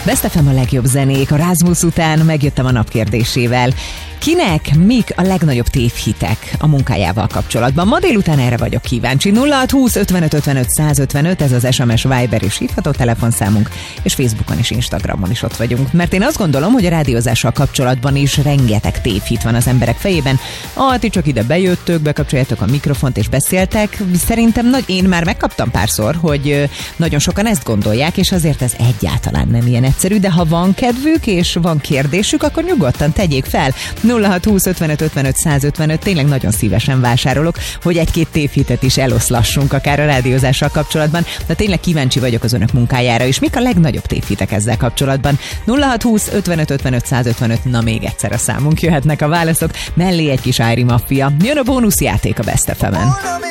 Best FM a legjobb zenék, a Rasmus után megjöttem a napkérdésével. Kinek mik a legnagyobb tévhitek a munkájával kapcsolatban? Ma délután erre vagyok kíváncsi. 0620 55 55 155, ez az SMS, Viber és hívható telefonszámunk, és Facebookon és Instagramon is ott vagyunk. Mert én azt gondolom, hogy a rádiózással kapcsolatban is rengeteg tévhit van az emberek fejében. Ti csak ide bejöttök, bekapcsoljátok a mikrofont és beszéltek. Szerintem én már megkaptam párszor, hogy nagyon sokan ezt gondolják, és azért ez egyáltalán nem ilyen egyszerű, de ha van kedvük és van kérdésük, akkor nyugodtan tegyék fel. 0620 55 55 155, tényleg nagyon szívesen vásárolok, hogy egy-két tévhitet is eloszlassunk akár a rádiózással kapcsolatban, de tényleg kíváncsi vagyok az önök munkájára is. Mik a legnagyobb tévhitek ezzel kapcsolatban? 0620 55 55 155, na még egyszer a számunk, jöhetnek a válaszok, mellé egy kis Ári Maffia. Jön a bónuszjáték a Best FM-en.